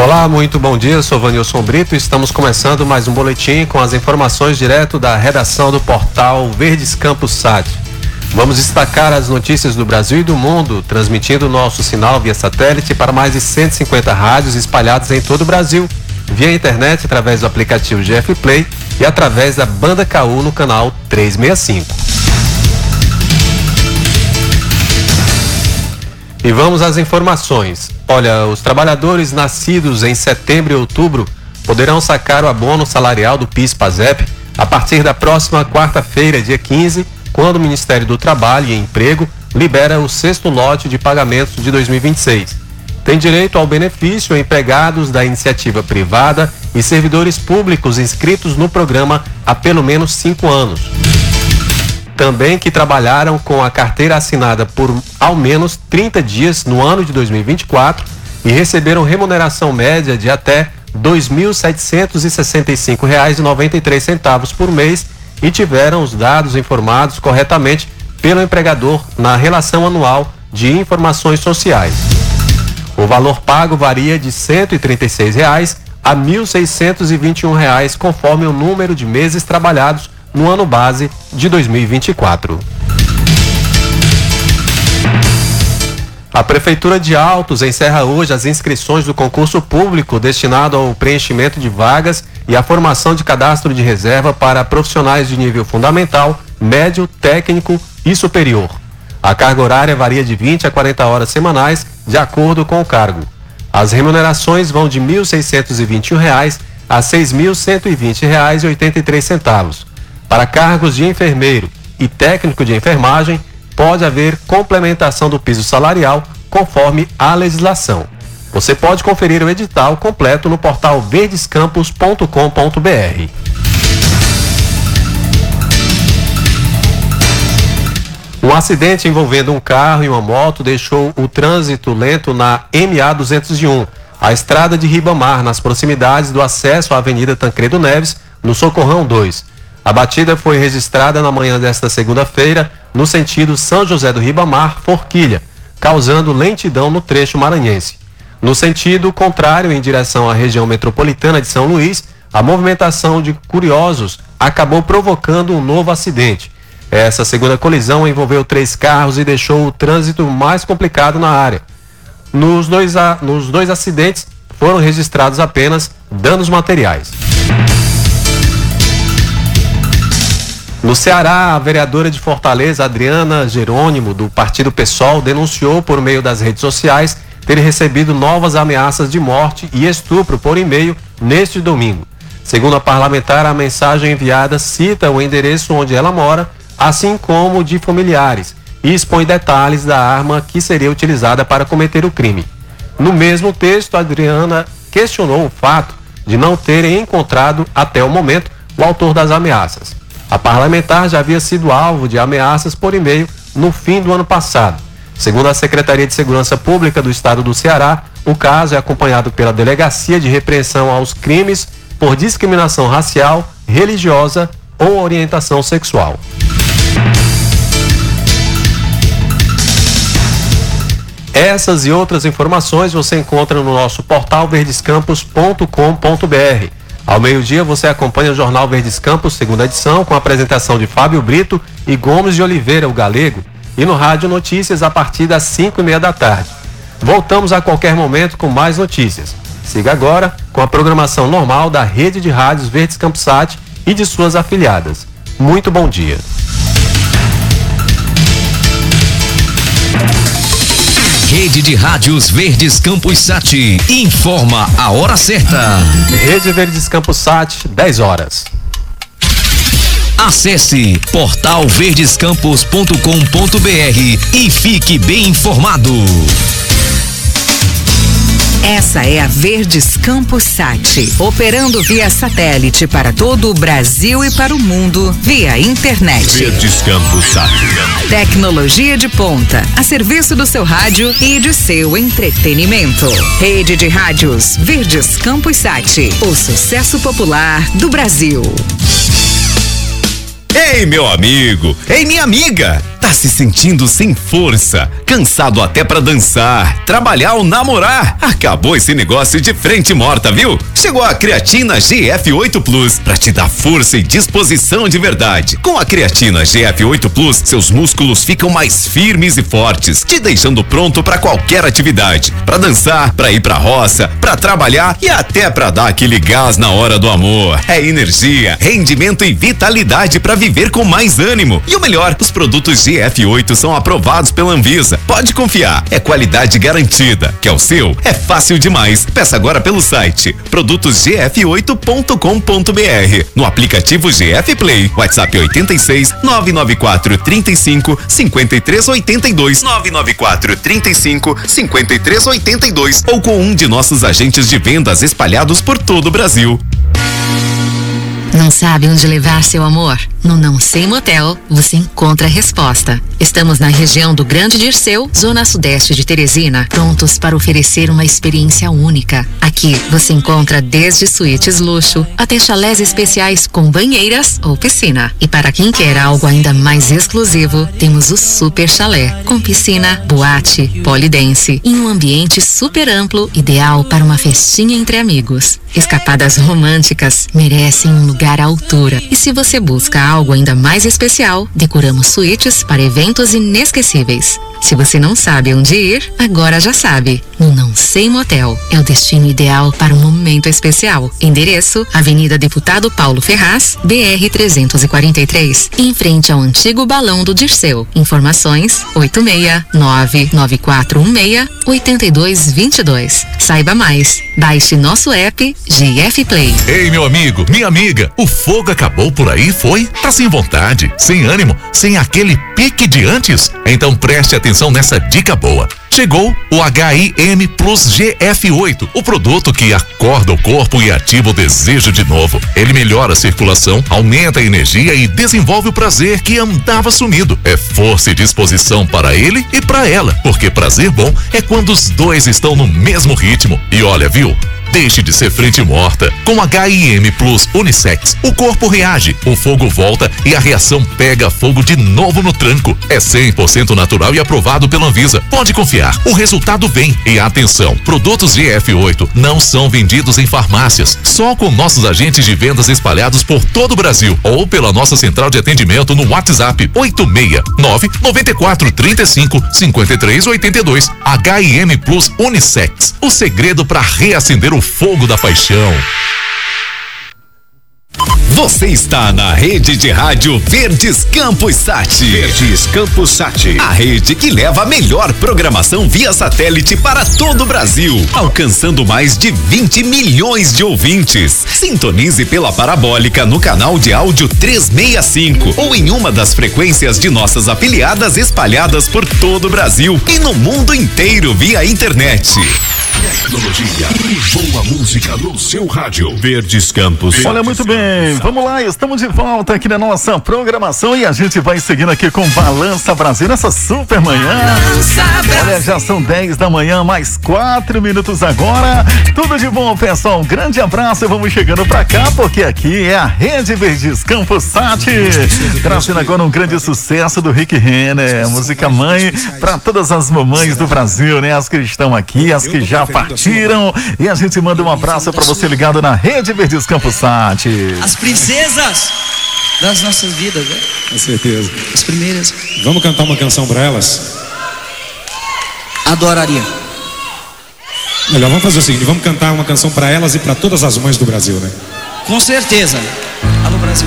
Olá, muito bom dia, eu sou Vanilson Brito e estamos começando mais um boletim com as informações direto da redação do portal Verdes Campos Sat. Vamos destacar as notícias do Brasil e do mundo, transmitindo nosso sinal via satélite para mais de 150 rádios espalhados em todo o Brasil, via internet através do aplicativo GF Play e através da Banda KU no canal 365. E vamos às informações. Olha, os trabalhadores nascidos em setembro e outubro poderão sacar o abono salarial do PIS/PASEP a partir da próxima quarta-feira, dia 15, quando o Ministério do Trabalho e Emprego libera o sexto lote de pagamentos de 2026. Tem direito ao benefício empregados da iniciativa privada e servidores públicos inscritos no programa há pelo menos 5 anos. Também que trabalharam com a carteira assinada por ao menos 30 dias no ano de 2024 e receberam remuneração média de até R$ 2.765,93 por mês e tiveram os dados informados corretamente pelo empregador na relação anual de informações sociais. O valor pago varia de R$ 136 a R$ 1.621, conforme o número de meses trabalhados no ano base de 2024. A Prefeitura de Altos encerra hoje as inscrições do concurso público destinado ao preenchimento de vagas e à formação de cadastro de reserva para profissionais de nível fundamental, médio, técnico e superior. A carga horária varia de 20 a 40 horas semanais, de acordo com o cargo. As remunerações vão de R$ 1.621 a R$ 6.120,83. Para cargos de enfermeiro e técnico de enfermagem, pode haver complementação do piso salarial conforme a legislação. Você pode conferir o edital completo no portal verdescampos.com.br. Um acidente envolvendo um carro e uma moto deixou o trânsito lento na MA 201, a estrada de Ribamar, nas proximidades do acesso à Avenida Tancredo Neves, no Socorrão 2. A batida foi registrada na manhã desta segunda-feira, no sentido São José do Ribamar, Forquilha, causando lentidão no trecho maranhense. No sentido contrário, em direção à região metropolitana de São Luís, a movimentação de curiosos acabou provocando um novo acidente. Essa segunda colisão envolveu 3 carros e deixou o trânsito mais complicado na área. Nos dois acidentes foram registrados apenas danos materiais. No Ceará, a vereadora de Fortaleza, Adriana Jerônimo, do Partido PSOL, denunciou por meio das redes sociais ter recebido novas ameaças de morte e estupro por e-mail neste domingo. Segundo a parlamentar, a mensagem enviada cita o endereço onde ela mora, assim como de familiares, e expõe detalhes da arma que seria utilizada para cometer o crime. No mesmo texto, Adriana questionou o fato de não terem encontrado, até o momento, o autor das ameaças. A parlamentar já havia sido alvo de ameaças por e-mail no fim do ano passado. Segundo a Secretaria de Segurança Pública do Estado do Ceará, o caso é acompanhado pela Delegacia de Repreensão aos Crimes por Discriminação Racial, Religiosa ou Orientação Sexual. Essas e outras informações você encontra no nosso portal verdescampos.com.br. Ao meio-dia você acompanha o Jornal Verdes Campos, segunda edição, com a apresentação de Fábio Brito e Gomes de Oliveira, o Galego, e no Rádio Notícias a partir das 5:30 da tarde. Voltamos a qualquer momento com mais notícias. Siga agora com a programação normal da Rede de Rádios Verdes Campos Sat e de suas afiliadas. Muito bom dia. Rede de Rádios Verdes Campos Sat informa a hora certa. Rede Verdes Campos Sat, 10 horas. Acesse portalverdescampos.com.br e fique bem informado. Essa é a Verdes Campos Sat, operando via satélite para todo o Brasil e para o mundo via internet. Verdes Campos Sat. Tecnologia de ponta, a serviço do seu rádio e de seu entretenimento. Rede de Rádios Verdes Campos Sat, o sucesso popular do Brasil. Ei, meu amigo! Ei, minha amiga! Tá se sentindo sem força, cansado até pra dançar, trabalhar ou namorar? Acabou esse negócio de frente morta, viu? Chegou a creatina GF8 Plus pra te dar força e disposição de verdade. Com a creatina GF8 Plus, seus músculos ficam mais firmes e fortes, te deixando pronto pra qualquer atividade, pra dançar, pra ir pra roça, pra trabalhar e até pra dar aquele gás na hora do amor. É energia, rendimento e vitalidade pra viver com mais ânimo. E o melhor, os produtos GF8 são aprovados pela Anvisa. Pode confiar, é qualidade garantida. Quer o seu? É fácil demais. Peça agora pelo site produtosgf8.com.br, no aplicativo GF Play, WhatsApp 86 994 35 53 82 994 35 53 82 ou com um de nossos agentes de vendas espalhados por todo o Brasil. Não sabe onde levar seu amor? No Não Sei Motel, você encontra a resposta. Estamos na região do Grande Dirceu, zona sudeste de Teresina, prontos para oferecer uma experiência única. Aqui você encontra desde suítes luxo até chalés especiais com banheiras ou piscina. E para quem quer algo ainda mais exclusivo, temos o Super Chalé, com piscina, boate, polidense, em um ambiente super amplo, ideal para uma festinha entre amigos. Escapadas românticas merecem um lugar à altura. E se você busca algo ainda mais especial, decoramos suítes para eventos inesquecíveis. Se você não sabe onde ir, agora já sabe. No Não Sei Motel é o destino ideal para um momento especial. Endereço: Avenida Deputado Paulo Ferraz, BR 343, em frente ao antigo Balão do Dirceu. Informações: 869-9416-8222. Saiba mais. Baixe nosso app GF Play. Ei, meu amigo, minha amiga, o fogo acabou por aí, foi? Tá sem vontade, sem ânimo, sem aquele pique de antes? Então preste atenção nessa dica boa. Chegou o HIM Plus GF8, o produto que acorda o corpo e ativa o desejo de novo. Ele melhora a circulação, aumenta a energia e desenvolve o prazer que andava sumido. É força e disposição para ele e para ela, porque prazer bom é quando os dois estão no mesmo ritmo. E olha, viu? Deixe de ser frente morta. Com HIM Plus Unissex, o corpo reage, o fogo volta e a reação pega fogo de novo no tranco. É 100% natural e aprovado pela Anvisa. Pode confiar, o resultado vem. E atenção, produtos GF8 não são vendidos em farmácias, só com nossos agentes de vendas espalhados por todo o Brasil ou pela nossa central de atendimento no WhatsApp 869-9435-5382. HIM Plus Unissex, o segredo para reacender o fogo da paixão. Você está na rede de rádio Verdes Campos Sat. Verdes Campos Sat. A rede que leva a melhor programação via satélite para todo o Brasil, alcançando mais de 20 milhões de ouvintes. Sintonize pela parabólica no canal de áudio 365 ou em uma das frequências de nossas afiliadas espalhadas por todo o Brasil e no mundo inteiro via internet. Tecnologia e boa música no seu rádio. Verdes Campos. Olha, muito bem, vamos lá, estamos de volta aqui na nossa programação e a gente vai seguindo aqui com Balança Brasil nessa super manhã. Olha, já são 10 da manhã, mais 4 minutos agora. Tudo de bom, pessoal, um grande abraço e vamos chegando pra cá, porque aqui é a Rede Verdes Campos Sat, trazendo agora um grande sucesso do Rick Renner, música mãe pra todas as mamães do Brasil, né? As que estão aqui, as que já partiram, e a gente manda um abraço pra você ligado na Rede Verdes Campos Sat. As princesas das nossas vidas, né? Com certeza. As primeiras. Vamos cantar uma canção pra elas? Adoraria. Melhor, vamos fazer o seguinte, vamos cantar uma canção pra elas e pra todas as mães do Brasil, né? Com certeza. Alô, Brasil.